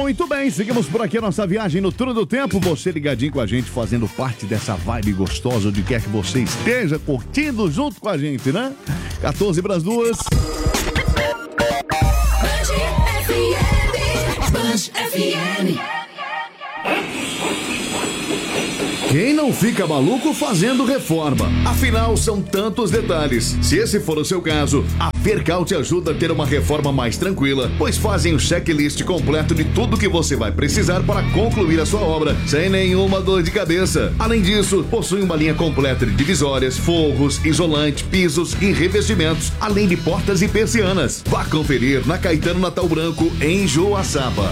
Muito bem, seguimos por aqui a nossa viagem no Túnel do Tempo. Você ligadinho com a gente, fazendo parte dessa vibe gostosa, onde quer que você esteja, curtindo junto com a gente, né? 14 para as 2. Band FM. Quem não fica maluco fazendo reforma? Afinal, são tantos detalhes. Se esse for o seu caso, a Percal te ajuda a ter uma reforma mais tranquila, pois fazem o checklist completo de tudo que você vai precisar para concluir a sua obra, sem nenhuma dor de cabeça. Além disso, possui uma linha completa de divisórias, forros, isolante, pisos e revestimentos, além de portas e persianas. Vá conferir na Caetano Natal Branco, em Joaçaba.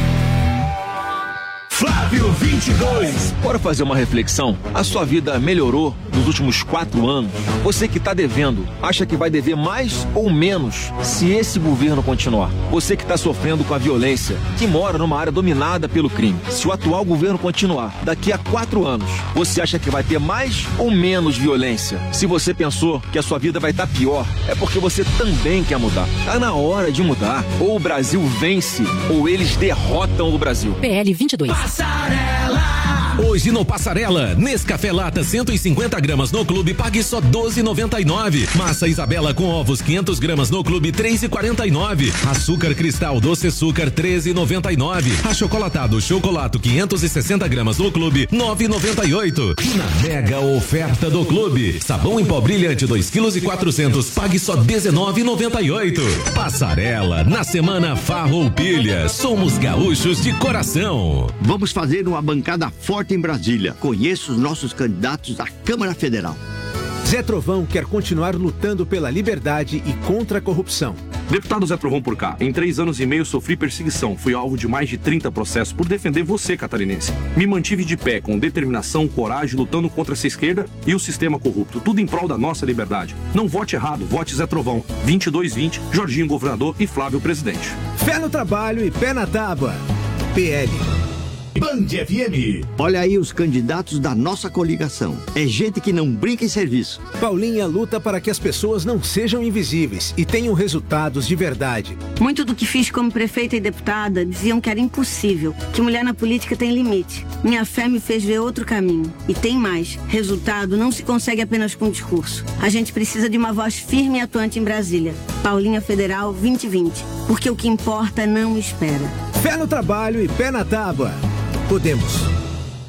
Flávio 22. Bora fazer uma reflexão? A sua vida melhorou nos últimos 4 anos? Você que está devendo, acha que vai dever mais ou menos se esse governo continuar? Você que está sofrendo com a violência, que mora numa área dominada pelo crime, se o atual governo continuar, daqui a 4 anos, você acha que vai ter mais ou menos violência? Se você pensou que a sua vida vai estar pior, é porque você também quer mudar. Tá na hora de mudar. Ou o Brasil vence, ou eles derrotam o Brasil. PL 22. Hoje no Passarela, Nescafé Lata 150 gramas no clube, pague só R$12,99. Massa Isabela com ovos 500 gramas no clube, R$3,49. Açúcar Cristal Doce Açúcar, R$13,99. Achocolatado Chocolato 560 gramas no clube, R$9,98. E na mega oferta do clube, sabão em pó brilhante 2,4 kg, pague só R$19,98. Passarela, na semana Farroupilha, somos gaúchos de coração. Vamos fazer uma bancada forte em Brasília. Conheço os nossos candidatos à Câmara Federal. Zé Trovão quer continuar lutando pela liberdade e contra a corrupção. Deputado Zé Trovão por cá. Em 3 anos e meio sofri perseguição. Fui alvo de mais de 30 processos por defender você, catarinense. Me mantive de pé, com determinação, coragem, lutando contra essa esquerda e o sistema corrupto. Tudo em prol da nossa liberdade. Não vote errado, vote Zé Trovão. 2220, Jorginho governador e Flávio presidente. Fé no trabalho e pé na tábua. PL. Band FM. Olha aí os candidatos da nossa coligação. É gente que não brinca em serviço. Paulinha luta para que as pessoas não sejam invisíveis e tenham resultados de verdade. Muito do que fiz como prefeita e deputada diziam que era impossível, que mulher na política tem limite. Minha fé me fez ver outro caminho. E tem mais. Resultado não se consegue apenas com discurso. A gente precisa de uma voz firme e atuante em Brasília. Paulinha Federal 2020. Porque o que importa não espera. Fé no trabalho e pé na tábua. Podemos.